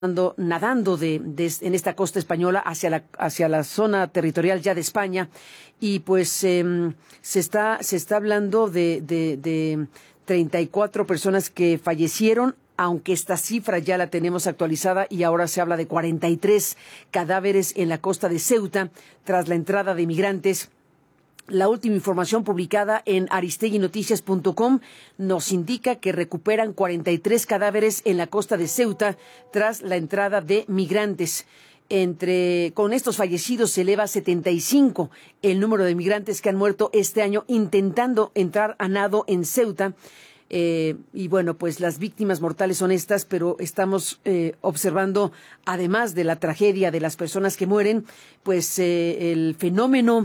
nadando en esta costa española hacia la zona territorial ya de España, y pues se está hablando de 34 personas que fallecieron, aunque esta cifra ya la tenemos actualizada y ahora se habla de 43 cadáveres en la costa de Ceuta tras la entrada de migrantes. La última información publicada en aristeguinoticias.com nos indica que recuperan 43 cadáveres en la costa de Ceuta tras la entrada de migrantes. Con estos fallecidos se eleva a 75 el número de migrantes que han muerto este año intentando entrar a nado en Ceuta. Y bueno, pues las víctimas mortales son estas, pero estamos observando, además de la tragedia de las personas que mueren, pues el fenómeno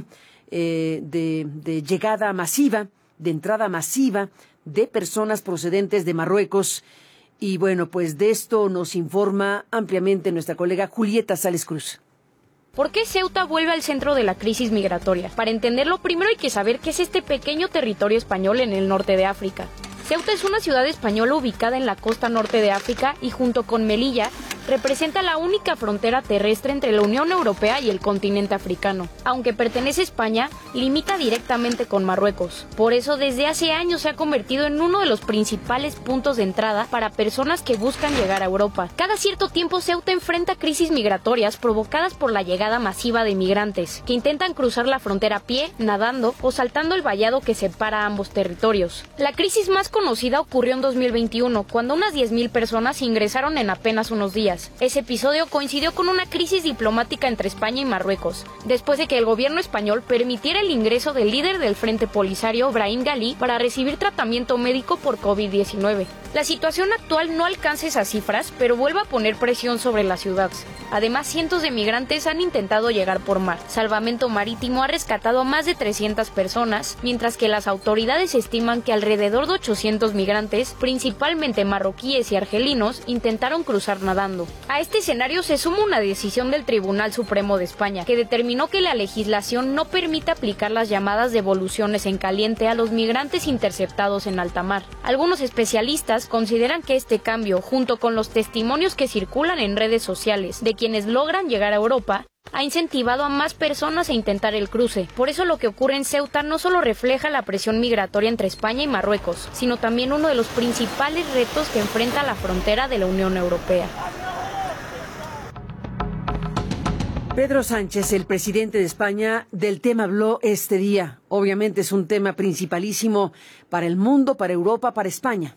de llegada masiva, de entrada masiva de personas procedentes de Marruecos. Y bueno, pues de esto nos informa ampliamente nuestra colega Julieta Sales Cruz. ¿Por qué Ceuta vuelve al centro de la crisis migratoria? Para entenderlo, primero hay que saber qué es este pequeño territorio español en el norte de África. Ceuta es una ciudad española ubicada en la costa norte de África y junto con Melilla representa la única frontera terrestre entre la Unión Europea y el continente africano. Aunque pertenece a España, limita directamente con Marruecos. Por eso, desde hace años se ha convertido en uno de los principales puntos de entrada para personas que buscan llegar a Europa. Cada cierto tiempo, Ceuta enfrenta crisis migratorias provocadas por la llegada masiva de migrantes, que intentan cruzar la frontera a pie, nadando o saltando el vallado que separa ambos territorios. La crisis más conocida ocurrió en 2021, cuando unas 10.000 personas ingresaron en apenas unos días. Ese episodio coincidió con una crisis diplomática entre España y Marruecos, después de que el gobierno español permitiera el ingreso del líder del Frente Polisario, Brahim Ghali, para recibir tratamiento médico por COVID-19. La situación actual no alcanza esas cifras, pero vuelve a poner presión sobre la ciudad. Además, cientos de migrantes han intentado llegar por mar. Salvamento Marítimo ha rescatado a más de 300 personas, mientras que las autoridades estiman que alrededor de 800 migrantes, principalmente marroquíes y argelinos, intentaron cruzar nadando. A este escenario se suma una decisión del Tribunal Supremo de España, que determinó que la legislación no permite aplicar las llamadas devoluciones en caliente a los migrantes interceptados en alta mar. Algunos especialistas consideran que este cambio, junto con los testimonios que circulan en redes sociales de quienes logran llegar a Europa, ha incentivado a más personas a intentar el cruce. Por eso lo que ocurre en Ceuta no solo refleja la presión migratoria entre España y Marruecos, sino también uno de los principales retos que enfrenta la frontera de la Unión Europea. Pedro Sánchez, el presidente de España, del tema habló este día. Obviamente es un tema principalísimo para el mundo, para Europa, para España.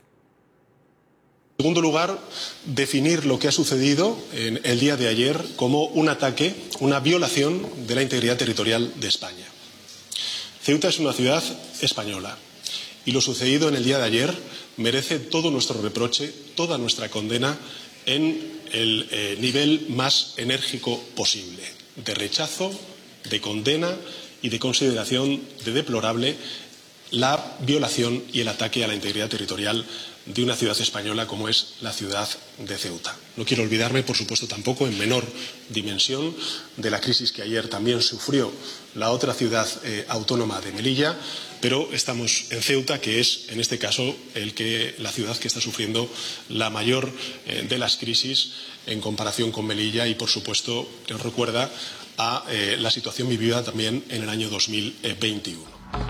En segundo lugar, definir lo que ha sucedido en el día de ayer como un ataque, una violación de la integridad territorial de España. Ceuta es una ciudad española y lo sucedido en el día de ayer merece todo nuestro reproche, toda nuestra condena en el nivel más enérgico posible, de rechazo, de condena y de consideración de deplorable la violación y el ataque a la integridad territorial de una ciudad española como es la ciudad de Ceuta. No quiero olvidarme, por supuesto, tampoco en menor dimensión de la crisis que ayer también sufrió la otra ciudad autónoma de Melilla, pero estamos en Ceuta, que es, en este caso, la ciudad que está sufriendo la mayor de las crisis en comparación con Melilla y, por supuesto, nos recuerda a la situación vivida también en el año 2021.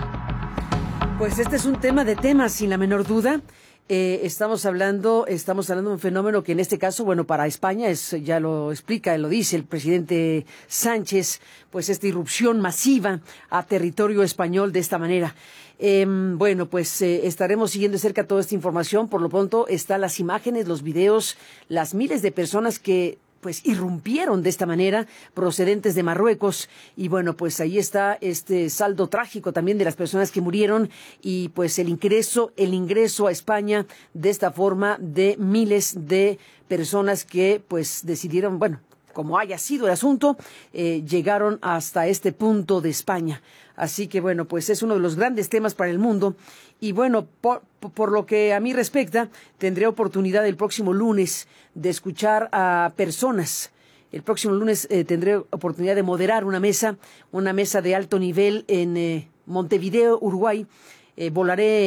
Pues este es un tema de temas, sin la menor duda. Estamos hablando de un fenómeno que en este caso, bueno, para España ya lo explica, lo dice el presidente Sánchez, pues esta irrupción masiva a territorio español de esta manera. Bueno, pues estaremos siguiendo de cerca toda esta información. Por lo pronto están las imágenes, los videos, las miles de personas que pues irrumpieron de esta manera procedentes de Marruecos, y bueno, pues ahí está este saldo trágico también de las personas que murieron y pues el ingreso a España de esta forma de miles de personas que pues decidieron, bueno, como haya sido el asunto, llegaron hasta este punto de España. Así que bueno, pues es uno de los grandes temas para el mundo. Y bueno, por lo que a mí respecta, tendré oportunidad el próximo lunes de escuchar a personas. El próximo lunes tendré oportunidad de moderar una mesa de alto nivel en Montevideo, Uruguay. Volaré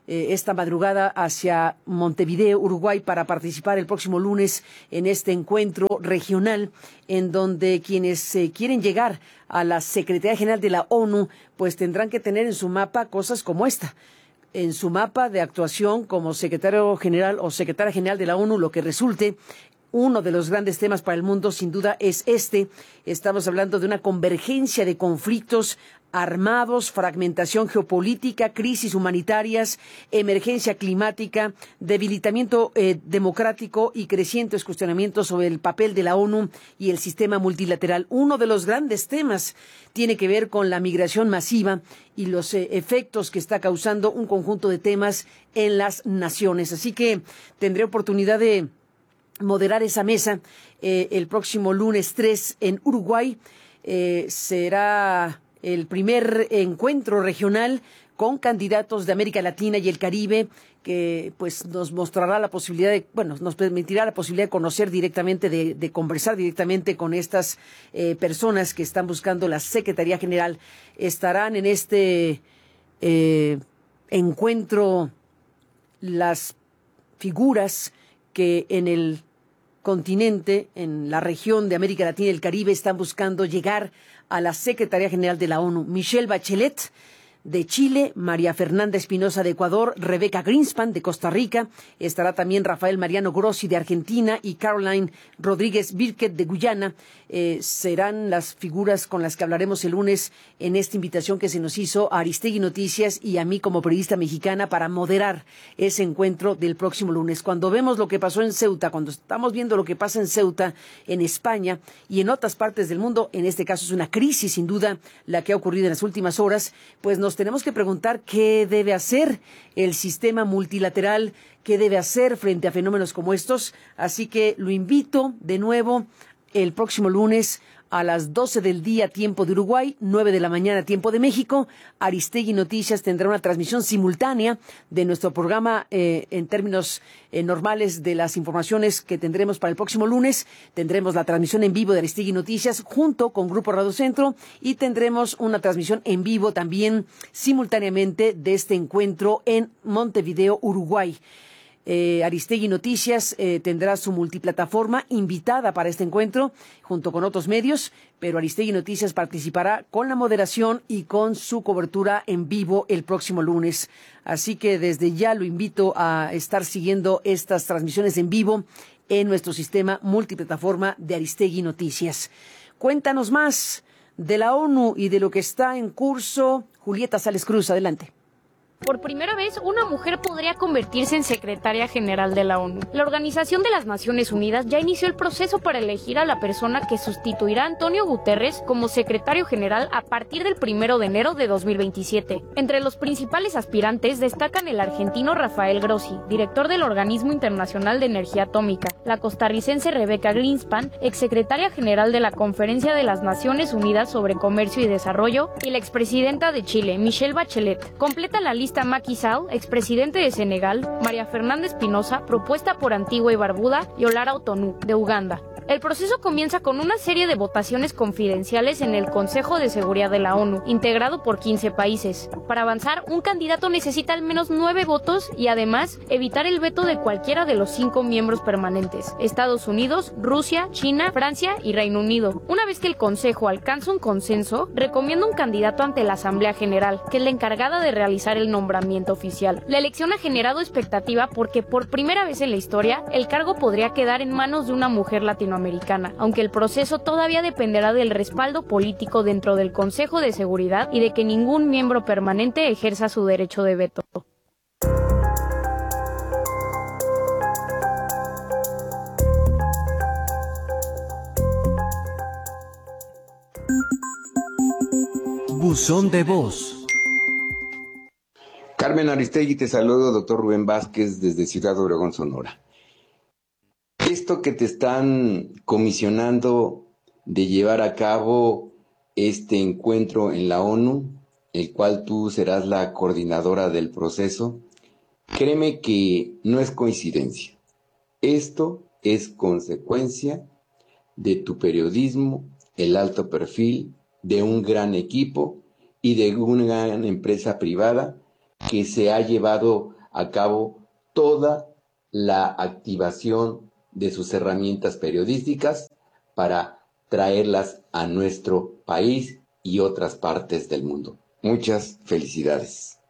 esta madrugada hacia Montevideo, Uruguay, para participar el próximo lunes en este encuentro regional, en donde quienes quieren llegar a la Secretaría General de la ONU, pues tendrán que tener en su mapa cosas como esta. En su mapa de actuación como secretario general o secretaria general de la ONU, lo que resulte. Uno de los grandes temas para el mundo, sin duda, es este. Estamos hablando de una convergencia de conflictos armados, fragmentación geopolítica, crisis humanitarias, emergencia climática, debilitamiento democrático y crecientes cuestionamientos sobre el papel de la ONU y el sistema multilateral. Uno de los grandes temas tiene que ver con la migración masiva y los efectos que está causando un conjunto de temas en las naciones. Así que tendré oportunidad de moderar esa mesa el próximo lunes 3 en Uruguay. Será el primer encuentro regional con candidatos de América Latina y el Caribe, que pues nos mostrará la posibilidad nos permitirá la posibilidad de conocer directamente, de conversar directamente con estas personas que están buscando la Secretaría General. Estarán en este encuentro las figuras que en el continente, en la región de América Latina y el Caribe, están buscando llegar a la Secretaría General de la ONU. Michelle Bachelet, de Chile, María Fernanda Espinosa, de Ecuador, Rebeca Greenspan, de Costa Rica, estará también Rafael Mariano Grossi, de Argentina, y Caroline Rodríguez Birket, de Guyana. Serán las figuras con las que hablaremos el lunes en esta invitación que se nos hizo a Aristegui Noticias y a mí como periodista mexicana para moderar ese encuentro del próximo lunes. Cuando vemos lo que pasó en Ceuta, cuando estamos viendo lo que pasa en Ceuta, en España y en otras partes del mundo, en este caso es una crisis sin duda la que ha ocurrido en las últimas horas, pues nos tenemos que preguntar qué debe hacer el sistema multilateral, qué debe hacer frente a fenómenos como estos. Así que lo invito de nuevo el próximo lunes a las 12 del día, tiempo de Uruguay, 9 de la mañana, tiempo de México. Aristegui Noticias tendrá una transmisión simultánea de nuestro programa en términos normales de las informaciones que tendremos para el próximo lunes. Tendremos la transmisión en vivo de Aristegui Noticias junto con Grupo Radio Centro y tendremos una transmisión en vivo también simultáneamente de este encuentro en Montevideo, Uruguay. Aristegui Noticias tendrá su multiplataforma invitada para este encuentro junto con otros medios, pero Aristegui Noticias participará con la moderación y con su cobertura en vivo el próximo lunes. Así que desde ya lo invito a estar siguiendo estas transmisiones en vivo en nuestro sistema multiplataforma de Aristegui Noticias. Cuéntanos más de la ONU y de lo que está en curso. Julieta Sales Cruz, adelante. Por primera vez, una mujer podría convertirse en secretaria general de la ONU. La Organización de las Naciones Unidas ya inició el proceso para elegir a la persona que sustituirá a Antonio Guterres como secretario general a partir del 1 de enero de 2027. Entre los principales aspirantes destacan el argentino Rafael Grossi, director del Organismo Internacional de Energía Atómica, la costarricense Rebeca Greenspan, exsecretaria general de la Conferencia de las Naciones Unidas sobre Comercio y Desarrollo, y la expresidenta de Chile, Michelle Bachelet. Completa la lista Macky Sall, expresidente de Senegal, María Fernanda Espinosa, propuesta por Antigua y Barbuda, y Olara Otonu, de Uganda. El proceso comienza con una serie de votaciones confidenciales en el Consejo de Seguridad de la ONU, integrado por 15 países. Para avanzar, un candidato necesita al menos 9 votos y además evitar el veto de cualquiera de los 5 miembros permanentes: Estados Unidos, Rusia, China, Francia y Reino Unido. Una vez que el Consejo alcanza un consenso, recomienda un candidato ante la Asamblea General, que es la encargada de realizar el nombramiento oficial. La elección ha generado expectativa porque por primera vez en la historia, el cargo podría quedar en manos de una mujer latinoamericana, aunque el proceso todavía dependerá del respaldo político dentro del Consejo de Seguridad y de que ningún miembro permanente ejerza su derecho de veto. Buzón de voz. Carmen Aristegui, te saludo, doctor Rubén Vázquez, desde Ciudad Obregón, Sonora. Esto que te están comisionando de llevar a cabo este encuentro en la ONU, el cual tú serás la coordinadora del proceso, créeme que no es coincidencia. Esto es consecuencia de tu periodismo, el alto perfil, de un gran equipo y de una gran empresa privada que se ha llevado a cabo toda la activación de sus herramientas periodísticas para traerlas a nuestro país y otras partes del mundo. Muchas felicidades.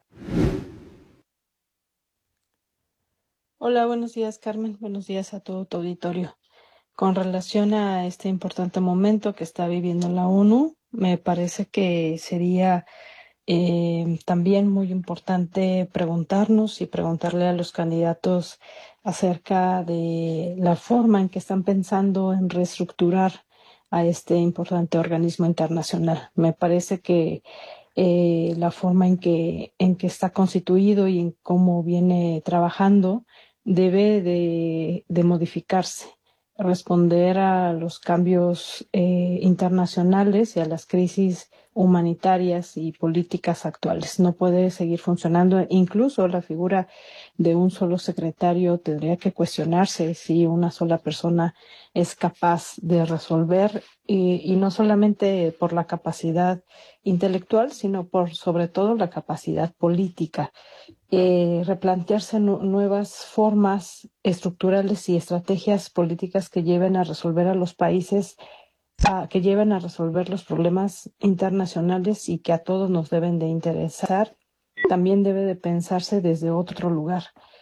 Hola, buenos días, Carmen. Buenos días a todo tu auditorio. Con relación a este importante momento que está viviendo la ONU, me parece que sería también muy importante preguntarnos y preguntarle a los candidatos acerca de la forma en que están pensando en reestructurar a este importante organismo internacional. Me parece que la forma en que está constituido y en cómo viene trabajando debe de modificarse, responder a los cambios internacionales y a las crisis humanitarias y políticas actuales. No puede seguir funcionando. Incluso la figura de un solo secretario tendría que cuestionarse si una sola persona es capaz de resolver, y no solamente por la capacidad intelectual, sino por sobre todo la capacidad política. Replantearse nuevas formas estructurales y estrategias políticas que lleven a resolver a los países, que lleven a resolver los problemas internacionales y que a todos nos deben de interesar. También debe de pensarse desde otro lugar.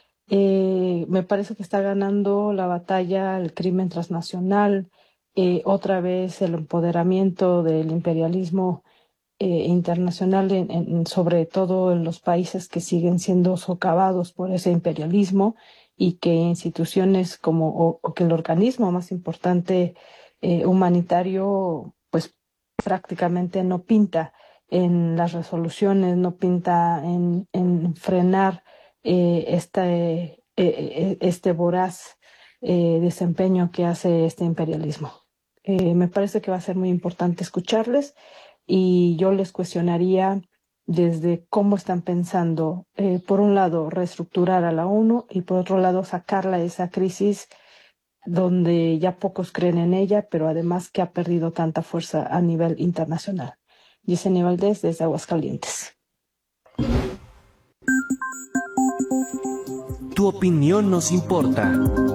Me parece que está ganando la batalla el crimen transnacional, otra vez el empoderamiento del imperialismo internacional, sobre todo en los países que siguen siendo socavados por ese imperialismo, y que instituciones como o que el organismo más importante humanitario pues prácticamente no pinta en las resoluciones, no pinta en frenar este voraz desempeño que hace este imperialismo. Me parece que va a ser muy importante escucharles, y yo les cuestionaría desde cómo están pensando, por un lado, reestructurar a la ONU, y por otro lado, sacarla de esa crisis donde ya pocos creen en ella, pero además que ha perdido tanta fuerza a nivel internacional. Yesenia Valdés, desde Aguascalientes. Tu opinión nos importa.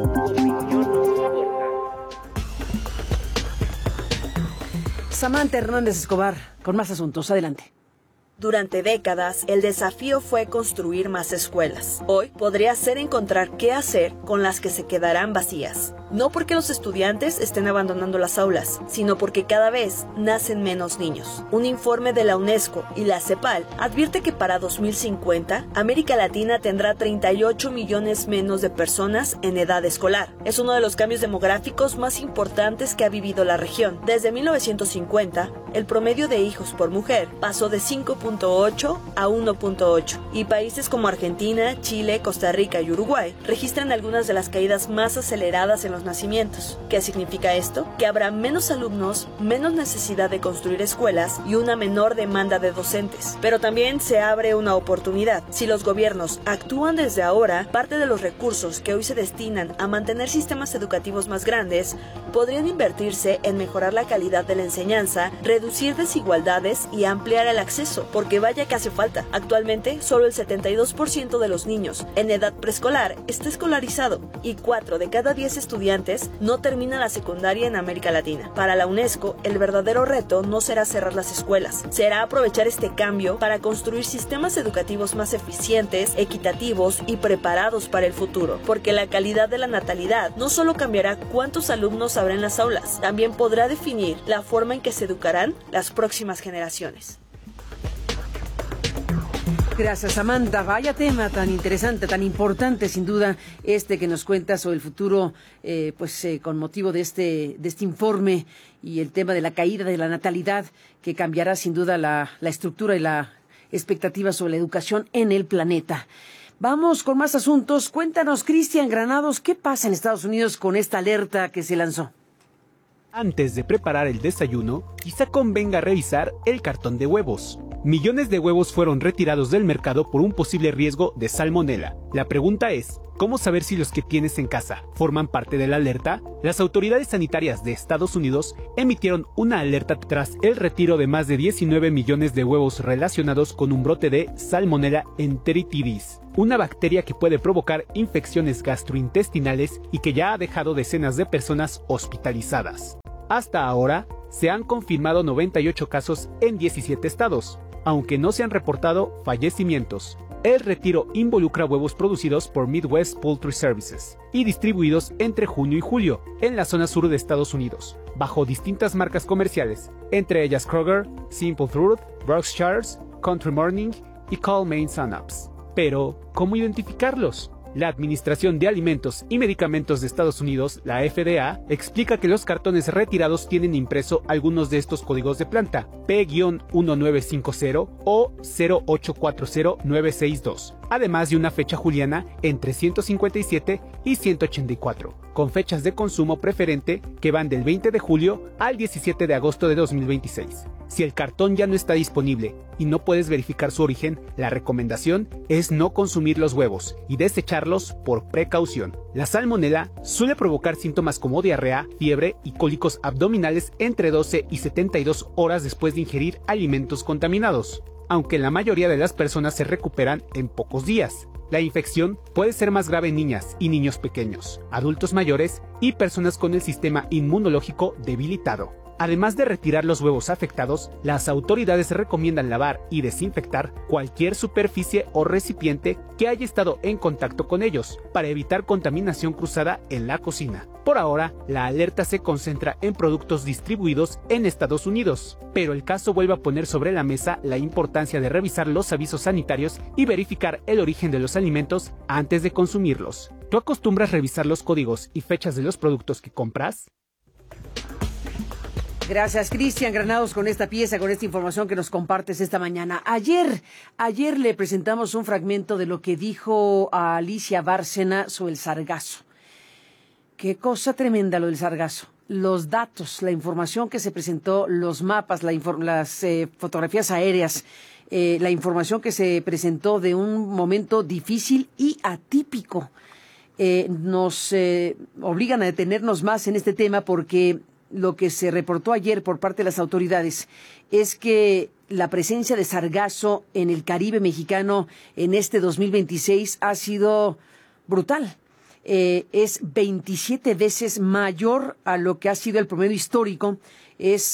Samantha Hernández Escobar, con más asuntos. Adelante. Durante décadas, el desafío fue construir más escuelas. Hoy podría ser encontrar qué hacer con las que se quedarán vacías. No porque los estudiantes estén abandonando las aulas, sino porque cada vez nacen menos niños. Un informe de la UNESCO y la CEPAL advierte que para 2050, América Latina tendrá 38 millones menos de personas en edad escolar. Es uno de los cambios demográficos más importantes que ha vivido la región. Desde 1950, el promedio de hijos por mujer pasó de 5.8 a 1.8, y países como Argentina, Chile, Costa Rica y Uruguay registran algunas de las caídas más aceleradas en los nacimientos. ¿Qué significa esto? Que habrá menos alumnos, menos necesidad de construir escuelas y una menor demanda de docentes. Pero también se abre una oportunidad. Si los gobiernos actúan desde ahora, parte de los recursos que hoy se destinan a mantener sistemas educativos más grandes podrían invertirse en mejorar la calidad de la enseñanza, reducir desigualdades y ampliar el acceso, porque vaya que hace falta. Actualmente, solo el 72% de los niños en edad preescolar está escolarizado, y 4 de cada 10 estudiantes no terminan la secundaria en América Latina. Para la UNESCO, el verdadero reto no será cerrar las escuelas, será aprovechar este cambio para construir sistemas educativos más eficientes, equitativos y preparados para el futuro, porque la calidad de la natalidad no solo cambiará cuántos alumnos habrá en las aulas, también podrá definir la forma en que se educarán las próximas generaciones. Gracias, Samantha. Vaya tema tan interesante, tan importante, sin duda, que nos cuentas sobre el futuro, con motivo de este informe, y el tema de la caída de la natalidad, que cambiará sin duda la estructura y la expectativa sobre la educación en el planeta. Vamos con más asuntos. Cuéntanos, Cristian Granados, ¿qué pasa en Estados Unidos con esta alerta que se lanzó? Antes de preparar el desayuno, quizá convenga revisar el cartón de huevos. Millones de huevos fueron retirados del mercado por un posible riesgo de salmonela. La pregunta es, ¿cómo saber si los que tienes en casa forman parte de la alerta? Las autoridades sanitarias de Estados Unidos emitieron una alerta tras el retiro de más de 19 millones de huevos relacionados con un brote de Salmonella enteritidis. una bacteria que puede provocar infecciones gastrointestinales y que ya ha dejado decenas de personas hospitalizadas. Hasta ahora, se han confirmado 98 casos en 17 estados, aunque no se han reportado fallecimientos. El retiro involucra huevos producidos por Midwest Poultry Services y distribuidos entre junio y julio en la zona sur de Estados Unidos, bajo distintas marcas comerciales, entre ellas Kroger, Simple Truth, Berkshires, Country Morning y Cal-Maine Sun-Ups. Pero, ¿cómo identificarlos? La Administración de Alimentos y Medicamentos de Estados Unidos, la FDA, explica que los cartones retirados tienen impreso algunos de estos códigos de planta, P-1950 o 0840962, además de una fecha juliana entre 157 y 184, con fechas de consumo preferente que van del 20 de julio al 17 de agosto de 2026. Si el cartón ya no está disponible y no puedes verificar su origen, la recomendación es no consumir los huevos y desecharlos por precaución. La salmonela suele provocar síntomas como diarrea, fiebre y cólicos abdominales entre 12 y 72 horas después de ingerir alimentos contaminados, aunque la mayoría de las personas se recuperan en pocos días. La infección puede ser más grave en niñas y niños pequeños, adultos mayores y personas con el sistema inmunológico debilitado. Además de retirar los huevos afectados, las autoridades recomiendan lavar y desinfectar cualquier superficie o recipiente que haya estado en contacto con ellos, para evitar contaminación cruzada en la cocina. Por ahora, la alerta se concentra en productos distribuidos en Estados Unidos, pero el caso vuelve a poner sobre la mesa la importancia de revisar los avisos sanitarios y verificar el origen de los alimentos antes de consumirlos. ¿Tú acostumbras revisar los códigos y fechas de los productos que compras? Gracias, Cristian Granados, con esta pieza, con esta información que nos compartes esta mañana. Ayer le presentamos un fragmento de lo que dijo a Alicia Bárcena sobre el sargazo. Qué cosa tremenda lo del sargazo. Los datos, la información que se presentó, los mapas, las fotografías aéreas, la información que se presentó de un momento difícil y atípico. Nos obligan a detenernos más en este tema porque lo que se reportó ayer por parte de las autoridades es que la presencia de sargazo en el Caribe mexicano en este 2026 ha sido brutal. Es 27 veces mayor a lo que ha sido el promedio histórico. Es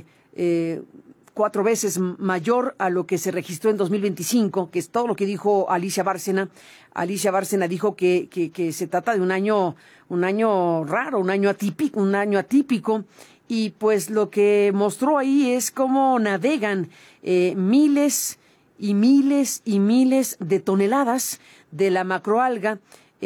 4 veces mayor a lo que se registró en 2025, que es todo lo que dijo Alicia Bárcena. Alicia Bárcena dijo que se trata de un año raro, un año atípico, y pues lo que mostró ahí es cómo navegan miles y miles y miles de toneladas de la macroalga.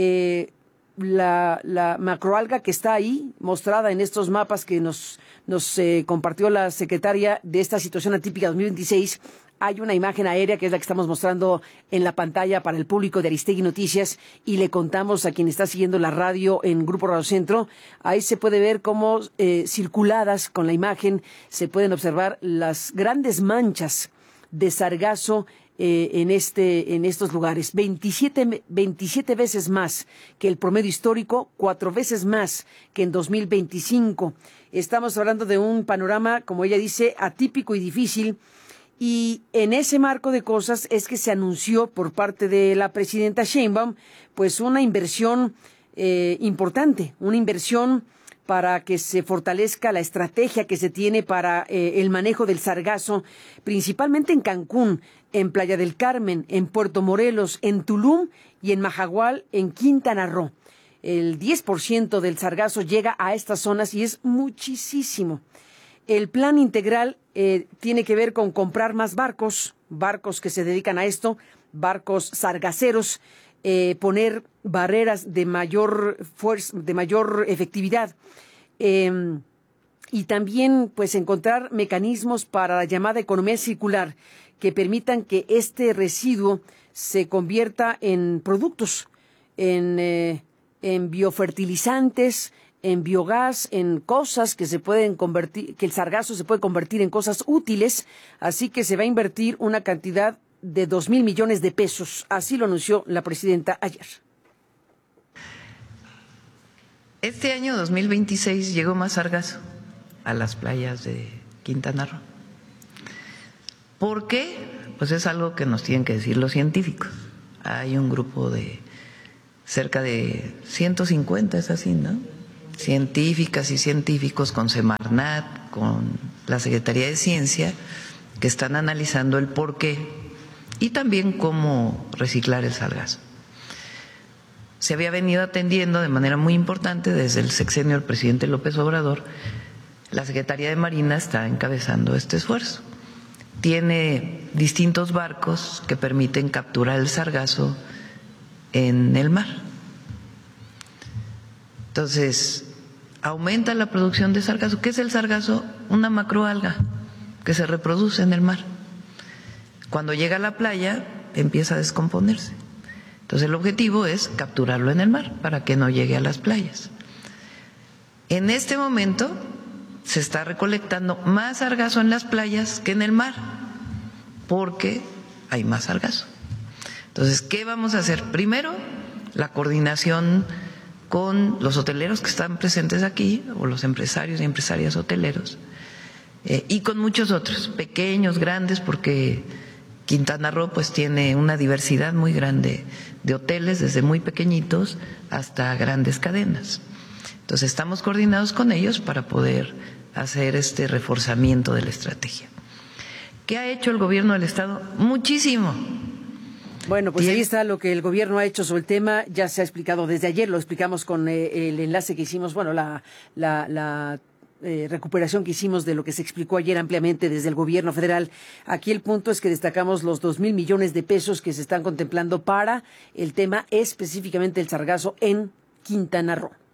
La macroalga que está ahí, mostrada en estos mapas que nos compartió la secretaria de esta situación atípica 2026. Hay una imagen aérea que es la que estamos mostrando en la pantalla para el público de Aristegui Noticias, y le contamos a quien está siguiendo la radio en Grupo Radio Centro. Ahí se puede ver cómo circuladas con la imagen se pueden observar las grandes manchas de sargazo en estos lugares. 27 veces más que el promedio histórico, 4 veces más que en 2025. Estamos hablando de un panorama, como ella dice, atípico y difícil. Y en ese marco de cosas es que se anunció por parte de la presidenta Sheinbaum pues una inversión importante, una inversión para que se fortalezca la estrategia que se tiene para el manejo del sargazo, principalmente en Cancún, en Playa del Carmen, en Puerto Morelos, en Tulum y en Mahahual, en Quintana Roo. El 10% del sargazo llega a estas zonas y es muchísimo. El plan integral tiene que ver con comprar más barcos que se dedican a esto, barcos sargaceros, poner barreras de mayor fuerza, de mayor efectividad, y también pues encontrar mecanismos para la llamada economía circular que permitan que este residuo se convierta en productos, en biofertilizantes, en biogás, en cosas que se pueden convertir, que el sargazo se puede convertir en cosas útiles. Así que se va a invertir una cantidad de 2,000 millones de pesos. Así lo anunció la presidenta ayer. Este año 2026 llegó más sargazo a las playas de Quintana Roo. ¿Por qué? Pues es algo que nos tienen que decir los científicos. hay un grupo de cerca de 150, es así, ¿no? Científicas y científicos con Semarnat, con la Secretaría de Ciencia, que están analizando el porqué y también cómo reciclar el sargazo. Se había venido atendiendo de manera muy importante desde el sexenio del presidente López Obrador. La Secretaría de Marina está encabezando este esfuerzo. Tiene distintos barcos que permiten capturar el sargazo en el mar. Entonces, aumenta la producción de sargazo. ¿Qué es el sargazo? Una macroalga que se reproduce en el mar. Cuando llega a la playa, empieza a descomponerse. Entonces, el objetivo es capturarlo en el mar para que no llegue a las playas. En este momento se está recolectando más sargazo en las playas que en el mar, porque hay más sargazo. Entonces, ¿qué vamos a hacer? Primero, la coordinación con los hoteleros que están presentes aquí, o los empresarios y empresarias hoteleros, y con muchos otros, pequeños, grandes, porque Quintana Roo pues tiene una diversidad muy grande de hoteles, desde muy pequeñitos hasta grandes cadenas. Entonces, estamos coordinados con ellos para poder hacer este reforzamiento de la estrategia. ¿Qué ha hecho el gobierno del Estado? Muchísimo. Bueno, pues ahí está lo que el gobierno ha hecho sobre el tema. Ya se ha explicado desde ayer, lo explicamos con el enlace que hicimos, bueno, la recuperación que hicimos de lo que se explicó ayer ampliamente desde el gobierno federal. Aquí el punto es que destacamos los 2,000 millones de pesos que se están contemplando para el tema específicamente el sargazo en Quintana Roo.